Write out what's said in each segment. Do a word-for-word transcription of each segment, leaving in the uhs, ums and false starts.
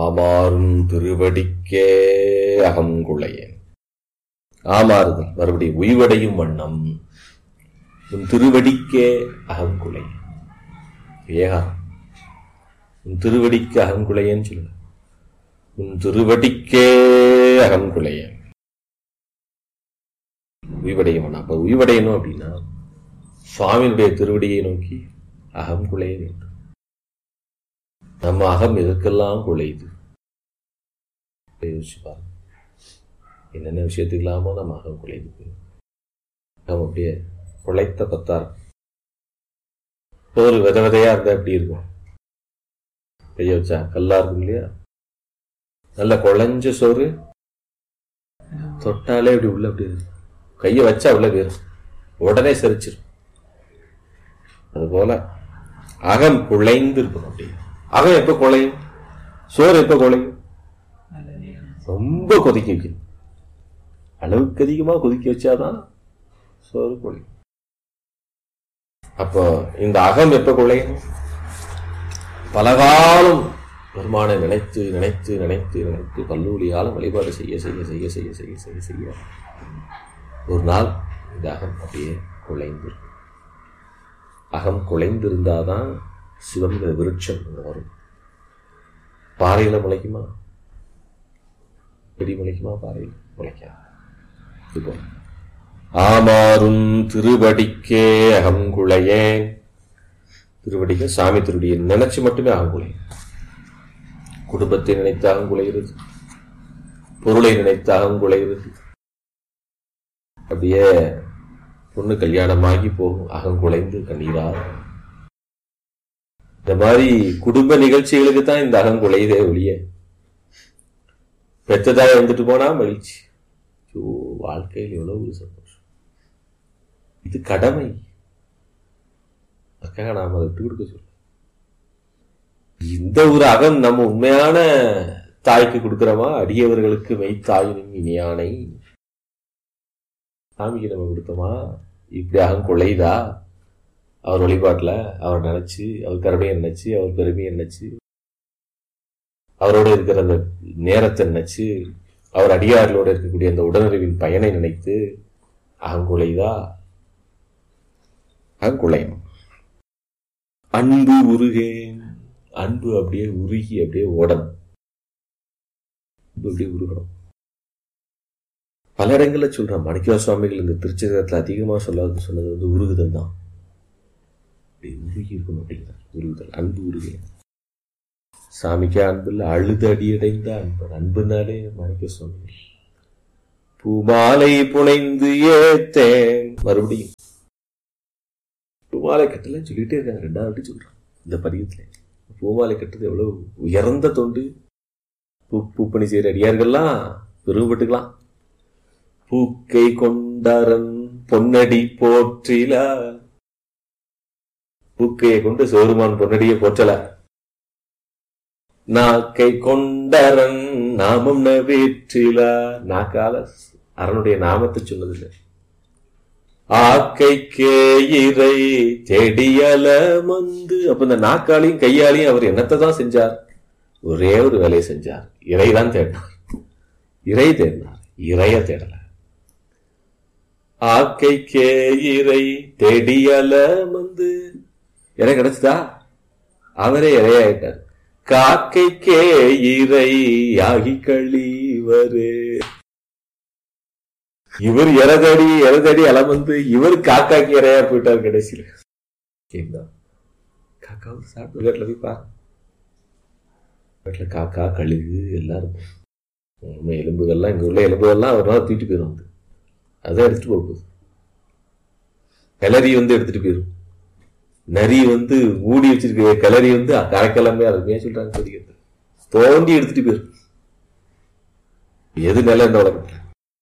ஆமாறும் திருவடிக்கே அகங்குளையேன். ஆமாறுதல் மறுபடியும் உய்வடையும் வண்ணம் உன் திருவடிக்கே அகங்குளையேன். ஏகாரம் உன் திருவடிக்கு அகங்குளையேன்னு சொல்லுங்க. உன் திருவடிக்கே அகங்குளையேன் உய்வடையும் வண்ணம். அப்ப உய்வடையணும் அப்படின்னா சுவாமியினுடைய திருவடியை நோக்கி அகம் குலைய வேண்டும். நம்ம அகம் எதற்கெல்லாம் குலையுது யோசிச்சு பாருங்க. என்னென்ன விஷயத்துக்கு இல்லாமோ நம்ம அகம் குலையுது. அகம் அப்படியே குலைத்த பத்தார் ஒரு வித விதையா இருந்தா எப்படி இருக்கும்? கைய வச்சா கல்லா இருக்கும் இல்லையா? நல்ல குழஞ்ச சோறு தொட்டாலே அப்படி உள்ள அப்படி இருக்கும். கைய வச்சா உள்ள போயிரும், உடனே செரிச்சிடும். அதுபோல அகம் குழைந்து இருக்கணும். அப்படி அகம் எப்ப குழையும்? சோறு எப்ப குழையும்? ரொம்ப கொதிக்க வைக்கணும். அளவுக்கு அதிகமா கொதிக்க வச்சாதான் சோறு குழையும். அப்போ இந்த அகம் எப்ப குழையும்? பலகாலம் பெருமானை நினைத்து நினைத்து நினைத்து நினைத்து கல்லூரியால வழிபாடு செய்ய செய்ய செய்ய செய்ய செய்ய செய்ய செய்ய ஒரு நாள் இந்த அகம் அப்படியே குழைந்து. அகம் குலைந்திருந்தாதான் சிவங்கிற விருட்சம் வரும். பாறையில முளைக்குமா? பெரிய முளைக்குமா? பாறையில் முளைக்காது. இப்போ ஆமாறும் திருவடிக்கே அகங்குளையேன். திருவடிக்க சாமி திருவடியை நினைச்சு மட்டுமே அகங்குளையும். குடும்பத்தை நினைத்து அகங்குளைகிறது, பொருளை நினைத்து அகங்குளைகிறது. அப்படியே பொண்ணு கல்யாணமாகி போகும் அகங்குலைந்து கண்ணீரா. இந்த மாதிரி குடும்ப நிகழ்ச்சிகளுக்கு தான் இந்த அகங்குலைதே ஒழிய பெற்றதாக வந்துட்டு போனா மகிழ்ச்சி. வாழ்க்கையில் எவ்வளவு ஒரு சந்தோஷம். இது கடமை. அதுக்காக நாம அதை விட்டு கொடுக்க சொல்ல. இந்த ஒரு அகம் நம்ம உண்மையான தாய்க்கு கொடுக்கிறோமா? அடியவர்களுக்கு மெய்த்தாயினும் இனியானை சாமிக்கு நம்ம கொடுத்தோமா? இப்படி அகம் கொள்ளைதா? அவர் வழிபாட்டில் அவர் நினைச்சு, அவர் கருணையை நினைச்சு, அவர் பெருமையை நினைச்சு, அவரோட இருக்கிற அந்த நேரத்தை நினைச்சு, அவர் அடியார்களோட இருக்கக்கூடிய அந்த உடனறிவின் பயனை நினைத்து அகங்குலைதா? அகங்குலையணும். அன்பு உருகேன். அன்பு அப்படியே உருகி அப்படியே ஓடணும். அப்படியே உருகணும். பல இடங்கள்ல சொல்றான் மாணிக்க சுவாமிகள். இந்த திருச்செந்தூரத்துல அதிகமா சொல்லாது சொன்னது வந்து உருகுதல் தான். உருகி இருக்கணும் அப்படிங்கிறார். உருகுதல், அன்பு உருகே. சாமிக்கு அன்பு இல்லை, அழுது அடியடைந்த அன்பு. அன்புனாலே மாணிக்க சுவாமிகள் பூமாலை புனைந்து ஏத்தேன். மறுபடியும் பூமாலை கட்டலன்னு சொல்லிட்டே இருக்காங்க. ரெண்டாவது சொல்றான் இந்த பதியத்துல. பூமாலை கட்டுறது எவ்வளவு உயர்ந்த தொண்டு. பூ பூப்பணி செய்யற அடியார்கள்லாம் பெருமைப்பட்டுக்கலாம். பூக்கை கொண்டாரன் பொன்னடி போற்றில. பூக்கையை கொண்டு சிவருமான் பொன்னடியை போற்றல. நாக்கை கொண்டாரன் நாமம் நவேற்றில. நாக்கால அரனுடைய நாமத்தை சொன்னதில்லை. ஆக்கைக்கே இறை செடியல மந்து. அப்ப இந்த நாக்காலையும் கையாலையும் அவர் என்னத்தை தான் செஞ்சார்? ஒரே ஒரு வேலையை செஞ்சார். இறைதான் தேடினார். இறை தேடினார், இறைய தேடல. ஆக்கைக்கே இறை தேடியல வந்து இறை கிடைச்சதா? அவரே இறையாயிட்டார். காக்கைக்கே இறை ஆகி கழிவரே. இவர் இறதடி இறதடி அலமந்து இவர் காக்காக்கு இறையா போயிட்டார் கடைசியில். காக்காவும் சாப்பிட்டு வீட்டுல போய் பாரு. வீட்டுல காக்கா கழுகு எல்லாம் இருக்கும். எலும்புகள்லாம் இங்க உள்ள எலும்புகள்லாம் ஒரு நாள் தூக்கிட்டு போயிடும். வந்து அதான் எடுத்துட்டு போகுது. கிளறி வந்து எடுத்துட்டு போயிடும். நரி வந்து மூடி வச்சிருக்க கிளறி வந்து கரைக்கிழமை அருமையா சொல்றாங்க. தெரிகிறது தோண்டி எடுத்துட்டு போயிடும். எது நில இந்த உலகத்துல.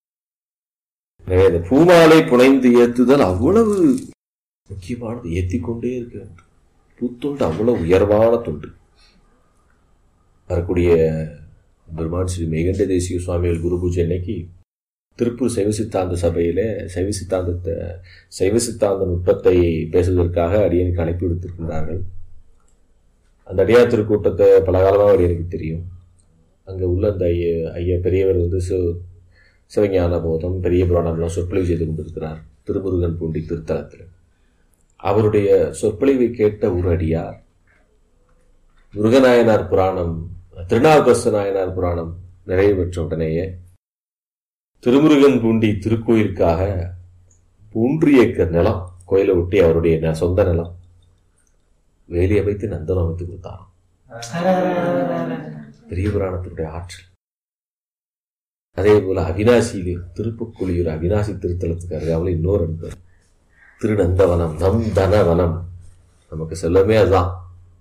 இந்த பூமாலை புனைந்து ஏத்துதல் அவ்வளவு முக்கியமானது. ஏத்திக்கொண்டே இருக்க பூத்தொண்டு அவ்வளவு உயர்வான தொண்டு. வரக்கூடிய பெருமான் ஸ்ரீ மேகண்ட தேசிய சுவாமிகள் குரு பூஜை அன்னைக்கு திருப்பூர் சைவ சித்தாந்த சபையில சைவ சித்தாந்தத்தை சைவ சித்தாந்த நுட்பத்தை பேசுவதற்காக அடியனுக்கு அனுப்பி விடுத்திருக்கிறார்கள். அந்த அடியார் திருக்கூட்டத்தை பல காலமாக அடியனுக்கு தெரியும். அங்கே உள்ள அந்த ஐய ஐயா பெரியவர் வந்து சிவ சிவஞான போதம் பெரிய புராணம்லாம் சொற்பொழிவு செய்து கொண்டிருக்கிறார் திருமுருகன் பூண்டி திருத்தலத்தில். அவருடைய சொற்பொழிவை கேட்ட ஒரு அடியார் முருகநாயனார் புராணம் திருநாவுக்கரசு நாயனார் புராணம் நிறைவு பெற்ற உடனேயே திருமுருகன் பூண்டி திருக்கோயிலுக்காக மூன்று ஏக்கர் நிலம் கோயிலை ஒட்டி அவருடைய சொந்த நிலம் வேலி அமைத்து நந்தனம் அமைத்து கொடுத்தாராம். பெரிய புராணத்தினுடைய ஆற்றல். அதே போல அவினாசியிலே திருப்புக்குழியூர் அவினாசி திருத்தலத்துக்கு அருகாமல் இன்னொரு அன்பர் திருநந்தவனம் நந்தனவனம், நமக்கு செல்லமே அதுதான்.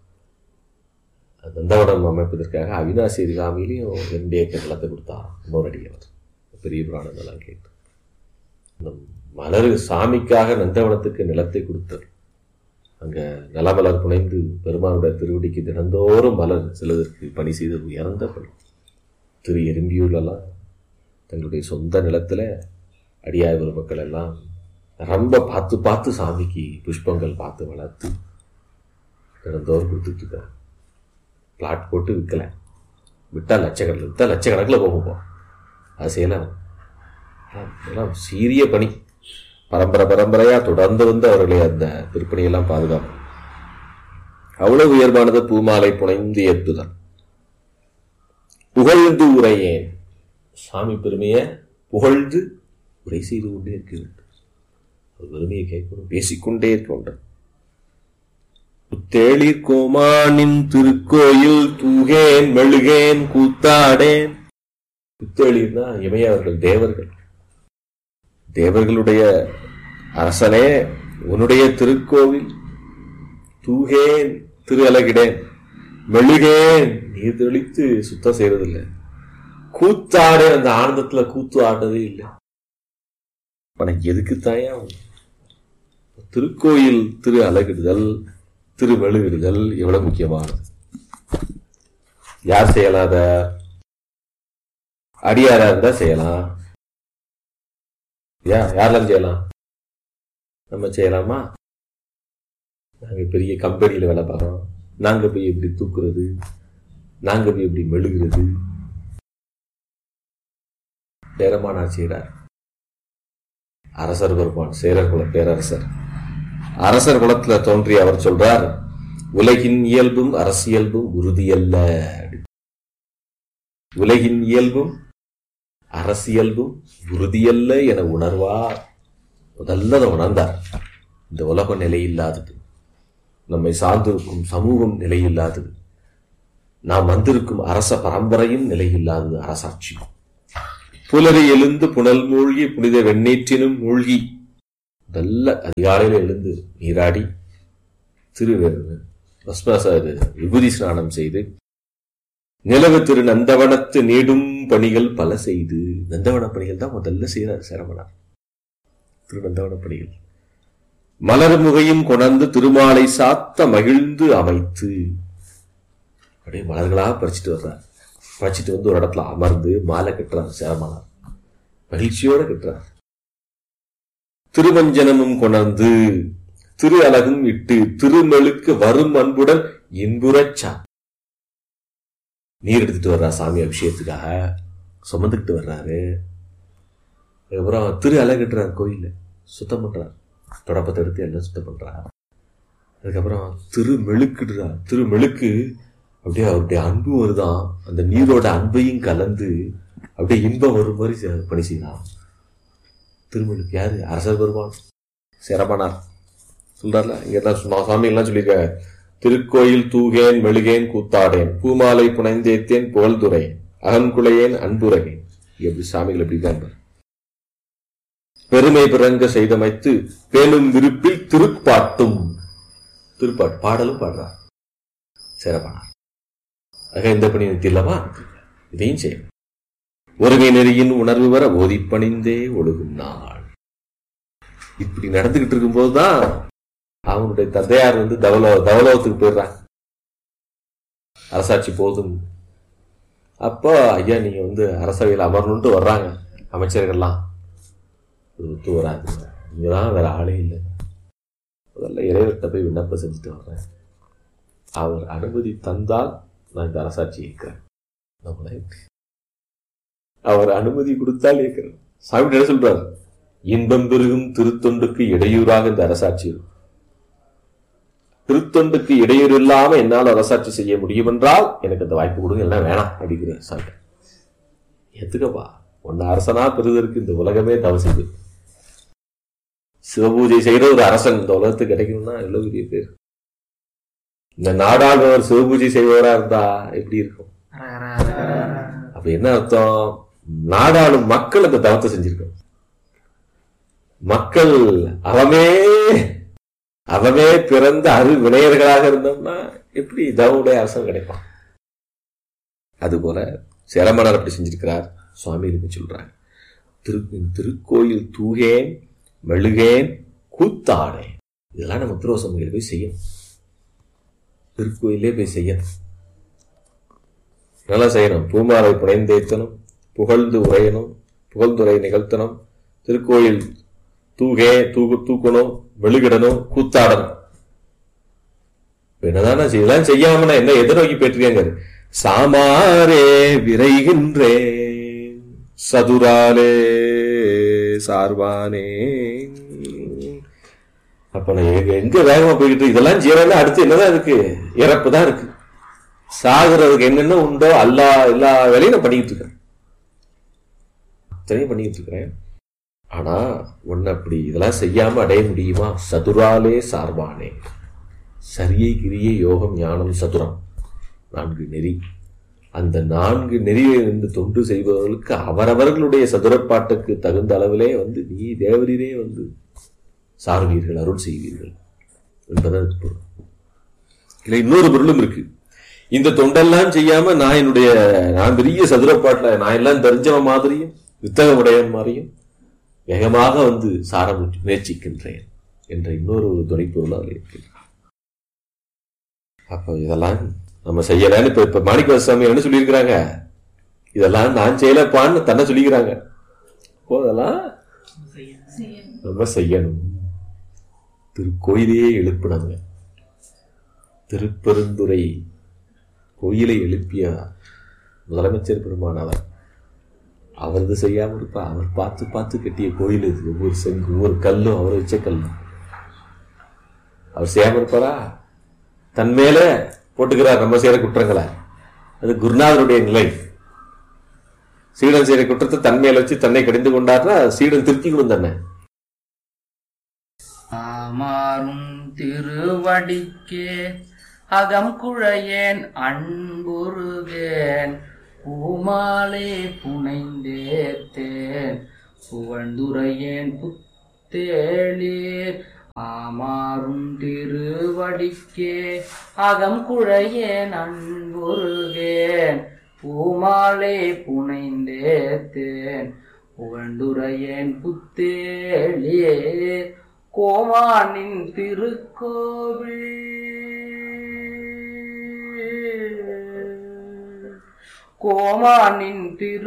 நந்தவனம் அமைப்பதற்காக அவினாசி அருகாமையிலையும் ரெண்டு ஏக்கர் நிலத்தை கொடுத்தாராம் இன்னொரு அடியவர். பெரிய புராணம் எல்லாம் கேட்டு அந்த மலர் சாமிக்காக நந்தவனத்துக்கு நிலத்தை கொடுத்தார். அங்க நிலமலர் புனைந்து பெருமானுடைய திருவடிக்கு தினந்தோறும் மலர் சிலதற்கு பணி செய்து உயர்ந்த பணி. திரு எறும்பியூர்லாம் தங்களுடைய சொந்த நிலத்துல அடியார் மக்கள் எல்லாம் ரொம்ப பார்த்து பார்த்து சாமிக்கு புஷ்பங்கள் பார்த்து வளர்த்து தினந்தோறும் கொடுத்துட்டு இருக்காங்க. பிளாட் போட்டு விற்கல, விட்டா லட்சக்கணக்கில் விற்றா லட்சக்கணக்கில் போகும். அது செய்யலாம். எல்லாம் சீரிய பணி. பரம்பரை பரம்பரையா தொடர்ந்து வந்து அவர்களை அந்த திருப்பணியெல்லாம் பாதுகாப்பு. அவ்வளவு உயர்வானது பூமாலை புனைந்து ஏற்றுதல். புகழ்ந்து உரையேன், சாமி பெருமையை புகழ்ந்து உரை செய்து கொண்டே இருக்கிறது. ஒரு பெருமையை கேட்கணும், பேசிக்கொண்டே இருக்க. புத்தேளிர் கோமானின் திருக்கோயில் தூகேன் மெழுகேன் கூத்தாடேன். புத்தேளிர்னா இமையவர்கள், தேவர்கள். தேவர்களுடைய அரசனே உன்னுடைய திருக்கோவில் தூகேன் திரு அலகிடேன் மெழுகேன் நீர் தெளித்து சுத்தம் செய்யறதில்லை, கூத்தாடு அந்த ஆனந்தத்துல கூத்து ஆடுறதே இல்லை. உனக்கு எதுக்குத்தாயா திருக்கோயில் திரு அலகிடுதல் திரு மெழுகிடுதல் எவ்வளவு முக்கியமானது. யார் செய்யலாத? அடியாரா இருந்தா செய்யலாம். யாரெல்லாம் செய்யலாம்? நம்ம செய்யலாமா? நாங்க பெரிய கம்பெனியில வேலை பார்க்கறோம், நாங்க போய் எப்படி தூக்குறது, நாங்க போய் எப்படி மெழுகிறது? பேரமானார் செய்கிறார். அரசர் பெருமான் சேரர் குல பேரரசர் அரசர் குலத்துல தோன்றிய அவர் சொல்றார், உலகின் இயல்பும் அரசியல்பும் உறுதியல்ல. உலகின் இயல்பும் அரசியல்பும் உறுதியல்ல என உணர்வார். முதல்ல உணர்ந்தார். இந்த உலகம் நிலையில்லாதது, நம்மை சார்ந்திருக்கும் சமூகம் நிலையில்லாதது, நாம் வந்திருக்கும் அரச பரம்பரையும் நிலையில்லாதது, அரசாட்சி. புலரை எழுந்து புனல் மூழ்கி புனித வெண்ணீற்றினும் மூழ்கி நல்ல அதிகாலையில் எழுந்து நீராடி திரு விபூதி ஸ்நானம் செய்து நிலவு திரு நந்தவனத்து நீடும் பணிகள் பல செய்து. நந்தவன பணிகள் தான் முதல்ல செய்யறார் சேரமனார். திரு நந்தவன பணிகள் மலர் முகையும் கொணர்ந்து திருமாலை சாத்த மகிழ்ந்து அமைத்து அப்படியே மலர்களாக பறிச்சுட்டு வர்றார். பறிச்சுட்டு வந்து ஒரு இடத்துல அமர்ந்து மாலை கட்டுறார் சேரமனார். மகிழ்ச்சியோட கட்டுறார். திருமஞ்சனமும் கொணர்ந்து திரு அலகும் இட்டு திருமெழுக்கு வரும் அன்புடன் இன்புறச்சா நீர் எடுத்துட்டு வர்றார். சாமி அபிஷேகத்துக்காக சுமந்துக்கிட்டு வர்றாரு. அதுக்கப்புறம் திரு அலகட்டுறார், கோயில சுத்தம் பண்றார், தொடப்பத்தை எடுத்து எல்லாம் சுத்தம் பண்றார். அதுக்கப்புறம் திரு மெழுக்குடுறார். திரு மெழுக்கு அப்படியே அவருடைய அன்பு வருதான், அந்த நீரோட அன்பையும் கலந்து அப்படியே இன்பம் வரும் மாதிரி பணி செய்யலாம். திருமெழுக்கு யாரு? அரசர் பெருமான் சேரமனார் சொல்றாருல. இங்க சுவாமி எல்லாம் சொல்லியிருக்காங்க, திருக்கோயில் தூகேன் மெழுகேன் கூத்தாடேன் பூமாலை புனைந்தேத்தேன் புகழ்துரையேன் அகங்குளையேன் அன்புரையேன். எப்படி சாமிகள் எப்படி தான் பெருமை பிறங்க செய்தமைத்து பேணும் விருப்பில் திருப்பாட்டும் திருப்பாட்டு பாடலும் பாடுறார் சேரமனார். ஆக இந்த பணி நிறுத்தில்லவா, இதையும் செய்யும். ஒருமை நெறியின் உணர்வு வர ஓதி பணிந்தே ஒழுகும் நாள். இப்படி நடந்துகிட்டு இருக்கும் போதுதான் அவங்களுடைய தந்தையார் வந்து தவலோ தவலோகத்துக்கு போயிடுறாங்க. அரசாட்சி போதும். அப்போ ஐயா நீங்க வந்து அரசவையில் அமரணும்ட்டு வர்றாங்க அமைச்சர்கள்லாம். ஒத்து வராது, இங்கதான் வேற ஆளே இல்லை. முதல்ல இறைவர்கிட்ட போய் விண்ணப்பம் செஞ்சுட்டு வர்றேன், அவர் அனுமதி தந்தால் நான் இந்த அரசாட்சி இருக்கிறேன். நம்மள அவர் அனுமதி கொடுத்தால் இருக்கிறார். சாமி என்ன சொல்றாரு? இன்பம் பெருகும் திருத்தொண்டுக்கு இடையூறாக இந்த அரசாட்சி இருக்கும். திருத்தொண்டுக்கு இடையூறு இல்லாம என்னால் அரசாட்சி செய்ய முடியும் என்றால் எனக்கு அந்த வாய்ப்பு கொடுங்க, எல்லாம் வேணாம் அப்படிங்கிற சாமி. எத்துக்கப்பா ஒன்னு அரசனா பெறுவதற்கு இந்த உலகமே தவறு செய்து. சிவபூஜை செய்யற ஒரு அரசன் இந்த உலகத்துக்கு கிடைக்கணும்னா எவ்வளவு பெரிய பேர். இந்த நாடாளுவர் சிவபூஜை செய்வதா இருந்தா எப்படி இருக்கும்? அப்ப என்ன அர்த்தம்? நாடாளும் மக்கள் அந்த தவத்தை செஞ்சிருக்கோம். மக்கள் அவமே அவமே பிறந்த அரு வினையர்களாக இருந்தோம்னா எப்படி தவனுடைய அரசன் கிடைக்கும்? அதுபோல சேரமன்னர் அப்படி செஞ்சிருக்கிறார். சுவாமிகளுக்கு சொல்றாங்க, திரு திருக்கோயில் தூகேன் மெழுகேன் கூத்தாடேன். இதெல்லாம் நம்ம திருவசமையில போய் செய்யணும். திருக்கோயிலே போய் செய்யணும், நல்லா செய்யணும். பூமாலை புனைந்தேத்தனும் புகழ்ந்து உரையணும், புகழ்ந்துரை நிகழ்த்தணும், திருக்கோயில் தூகே தூக்கு தூக்கணும், மெழுகிடணும், கூத்தாடணும். என்னதான செய்யலாம் செய்யாம என்ன எதை நோக்கி போயிட்டு சாமாரே விரைகின்றேன் சதுராலே சார்பானே. அப்ப நான் எங்க வேகமா போய்கிட்டு இதெல்லாம் செய்யறதா? அடுத்து என்னதான் இருக்கு? இறப்பு தான் இருக்கு. சாகுறதுக்கு என்னென்ன உண்டோ அல்லா எல்லா வேலையும் நான் பண்ணிக்கிட்டு இருக்கேன், அத்தனையும் பண்ணிக்கிட்டு இருக்கிறேன். ஆனா ஒன்னு அப்படி இதெல்லாம் செய்யாம அடைய முடியுமா? சதுராலே சார்பானே. சரியை கிரியை யோகம் ஞானம் சதுரம், நான்கு நெறி. அந்த நான்கு நெறியை இருந்து தொண்டு செய்பவர்களுக்கு அவரவர்களுடைய சதுரப்பாட்டுக்கு தகுந்த அளவிலே வந்து நீ தேவரீரே வந்து சார்வீர்கள், அருள் செய்வீர்கள் என்பதற்கு பொருள். இல்லை, இன்னொரு பொருளும் இருக்கு. இந்த தொண்டெல்லாம் செய்யாம நான் என்னுடைய நான் பெரிய சதுரப்பாட்டுல நான் எல்லாம் தெரிஞ்சவன் மாதிரியும் வித்தகமுடையவன் மாதிரியும் வேகமாக வந்து சார முயற்சிக்கின்றேன் என்ற இன்னொரு துணை பொருள் அதில் இருக்கு. அப்ப இதெல்லாம் நம்ம செய்யலன்னு இப்ப இப்ப மாணிக்க சுவாமி என்ன சொல்லியிருக்கிறாங்க? இதெல்லாம் நான் செய்யலப்பான்னு தன்னை சொல்லிக்கிறாங்க. இதெல்லாம் நம்ம செய்யணும். திருக்கோயிலையே எழுப்பினாங்க. திருப்பெருந்துறை கோயிலை எழுப்பிய முதலமைச்சர் பெருமானவர் அவரது செய்யாம இருப்பா. அவர் பார்த்து பார்த்து கட்டிய கோயில் இது. ஒவ்வொரு செங்கு ஒவ்வொரு கல்லும் அவர் வச்ச கல்லும். அவர் செய்யாம இருப்பாரா? தன் மேல போட்டுக்கிறார் நம்ம செய்யற குற்றங்களை. அது குருநாதருடைய நிலை. சீடன் செய்யற குற்றத்தை தன் மேல வச்சு தன்னை கடிந்து கொண்டார்னா சீடன் திருத்திக்கணும் தன்னை. ஆமாறும் திருவடிக்கே அகம் குழையேன் அன்புருகேன் பூமாலே புனைந்தேத்தேன் புகழ்ந்துரையேன் புத்தேளீர். ஆமாறும் திருவடிக்கே அகம் குழையேன் அன்புருகேன் பூமாலே புனைந்தேத்தேன் புகழ்ந்துரையேன் புத்தேளீர். கோமானின் திருக்கோவில் கோமானின் திரு